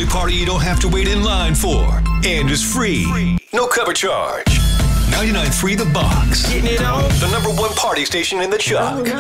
party you don't have to wait in line for. And is free. No cover charge. 99.3 The Box. Getting it on. The #1 party station in the Chuck.